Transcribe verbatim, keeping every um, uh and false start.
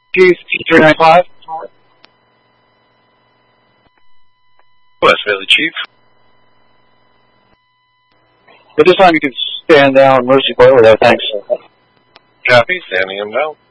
Chief three nine five. West Valley Chief. At this time, you can stand down. Mercy Boiler there. Thanks. Copy. Standing him down.